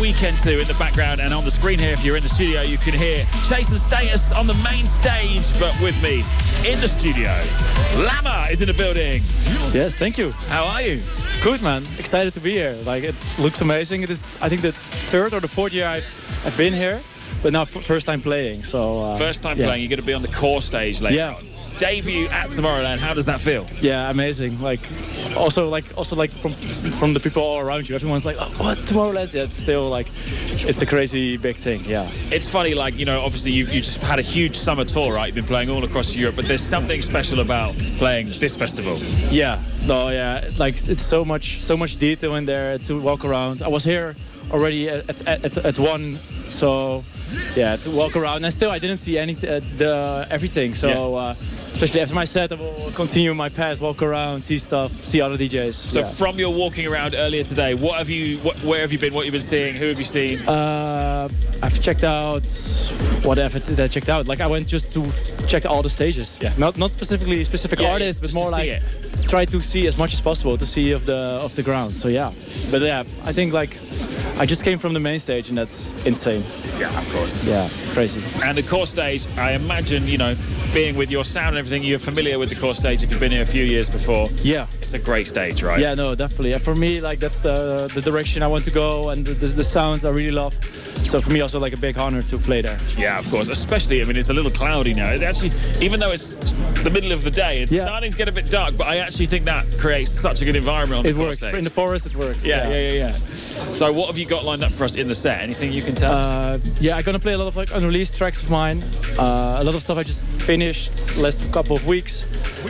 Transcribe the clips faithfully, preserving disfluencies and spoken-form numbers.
Weekend two in the background, and on the screen here, if you're in the studio, you can hear Chase and Status on the main stage, but with me in the studio, Lama is in the building. Yes, thank you. How are you? Good, man. Excited to be here. Like, it looks amazing. It is, I think, the third or the fourth year I've, I've been here, but now f- first time playing. So uh, first time yeah. playing. You're going to be on the core stage later yeah. on. Debut at Tomorrowland. How does that feel? Yeah, amazing. Like, also like also like from from the people all around you. Everyone's like, oh, what Tomorrowland? Yeah, it's still like, it's a crazy big thing. Yeah. It's funny, like, you know, obviously you you just had a huge summer tour, right? You've been playing all across Europe, but there's something special about playing this festival. Yeah. No. Yeah. Like, it's so much so much detail in there to walk around. I was here already at at at, at one, so yeah, to walk around. And still, I didn't see any uh, the everything. So. Yeah. Uh, Especially after my set, I will continue my path, walk around, see stuff, see other D Js. So yeah. from your walking around earlier today, what have you, what, where have you been? What have you been seeing? Who have you seen? Uh, I've checked out whatever did I checked out. Like, I went just to check all the stages. Yeah. Not not specifically specific Yeah, artists, but just more to see like it. try to see as much as possible to see of the of the ground. So yeah, but yeah, I think like I just came from the main stage and that's insane. Yeah, of course. Yeah, crazy. And the core stage, I imagine, you know, being with your sound and everything, you're familiar with the core stage if you've been here a few years before. Yeah. It's a great stage, right? Yeah, no, definitely. Yeah, for me, like, that's the the direction I want to go, and the, the, the sounds I really love. So for me, also like a big honor to play there. Yeah, of course. Especially, I mean, it's a little cloudy now. It actually, even though it's the middle of the day, it's yeah. starting to get a bit dark, but I actually think that creates such a good environment on it the core works. stage. In the forest, it works. Yeah, yeah, yeah, yeah. So what have you got lined up for us in the set? Anything you can tell us? Uh, yeah, I'm gonna play a lot of like unreleased tracks of mine. Uh, a lot of stuff I just finished last couple of weeks.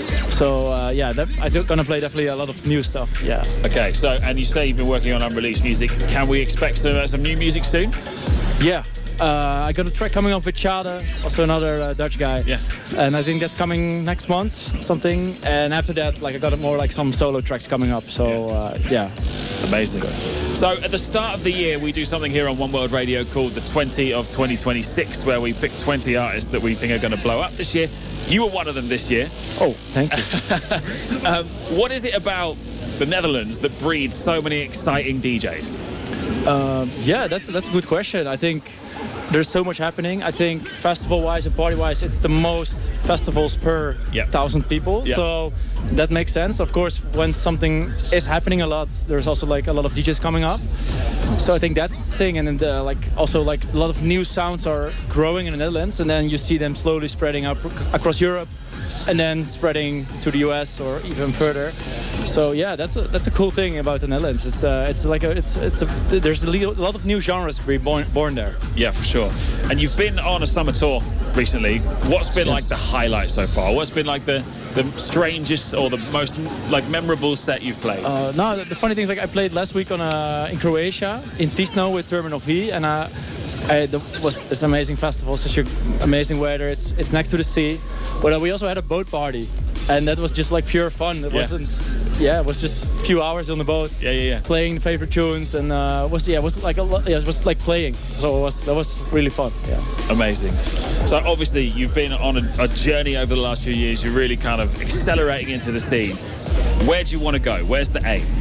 So uh, yeah, that, I'm gonna play definitely a lot of new stuff. Yeah. Okay. So, and you say you've been working on unreleased music. Can we expect some uh, some new music soon? Yeah. Uh, I got a track coming up with Chade, also another uh, Dutch guy. Yeah. And I think that's coming next month, something. And after that, like I got more like some solo tracks coming up. So yeah. Uh, yeah. Amazing. So at the start of the year, we do something here on One World Radio called the twenty of twenty twenty-six, where we pick twenty artists that we think are going to blow up this year. You were one of them this year. Oh, thank you. um, what is it about the Netherlands that breeds so many exciting D Js? Uh, yeah, that's that's a good question. I think there's so much happening. I think festival-wise and party-wise, it's the most festivals per yep. thousand people. Yep. So that makes sense. Of course, when something is happening a lot, there's also like a lot of D Js coming up. So I think that's the thing. And then the, like also like a lot of new sounds are growing in the Netherlands, and then you see them slowly spreading up across Europe, and then spreading to the U S or even further. So yeah, that's a that's a cool thing about the Netherlands. It's uh, it's like a it's it's a there's a lot of new genres being born born there. Yeah, for sure. And you've been on a summer tour recently. What's been yeah. like the highlight so far? What's been like the the strangest or the most like memorable set you've played? Uh, no, the, the funny thing is like I played last week on a, in Croatia in Tisno with Terminal V, and uh, I, the, was it's an amazing festival, such a amazing weather. It's it's next to the sea, but uh, we also had a boat party, and that was just like pure fun. It yeah. wasn't, yeah, it was just a few hours on the boat, yeah, yeah, yeah, playing the favorite tunes, and uh, was yeah, it was like a lot, yeah, it was like playing. So it was that was really fun. Yeah, amazing. So obviously you've been on a, a journey over the last few years. You're really kind of accelerating into the scene. Where do you want to go? Where's the aim?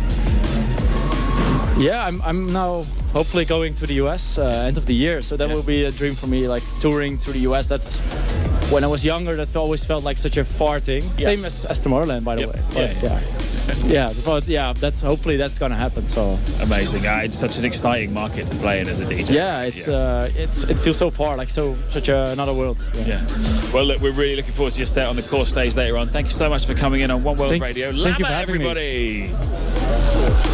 Yeah, I'm I'm now hopefully going to the U S uh, end of the year. So that yeah. will be a dream for me, like touring through the U S. That's when I was younger. That always felt like such a far thing. Yeah. Same as, as Tomorrowland, by the yep. way. Yeah, but, yeah. yeah, yeah. But yeah, that's hopefully that's gonna happen. So amazing. Uh, it's such an exciting market to play in as a D J. Yeah, it's yeah. Uh, it's it feels so far, like so such a, another world. Yeah. yeah. Well, look, we're really looking forward to your set on the core stage later on. Thank you so much for coming in on One World thank, Radio. Thank Lama, you for having everybody. me.